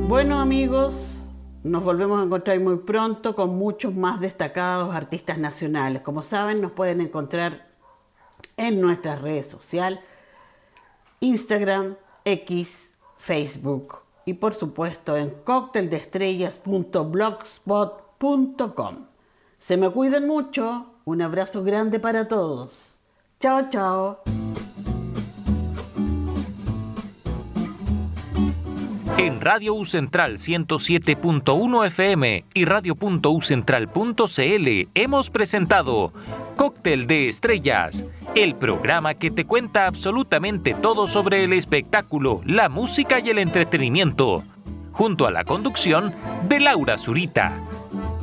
Bueno, amigos, nos volvemos a encontrar muy pronto con muchos más destacados artistas nacionales. Como saben, nos pueden encontrar en nuestras redes sociales, Instagram, X, Facebook y por supuesto en cocteldeestrellas.blogspot.com. Se me cuiden mucho, un abrazo grande para todos. Chao, chao. En Radio U Central 107.1 FM y radio.ucentral.cl hemos presentado Cóctel de Estrellas, el programa que te cuenta absolutamente todo sobre el espectáculo, la música y el entretenimiento, junto a la conducción de Laura Zurita.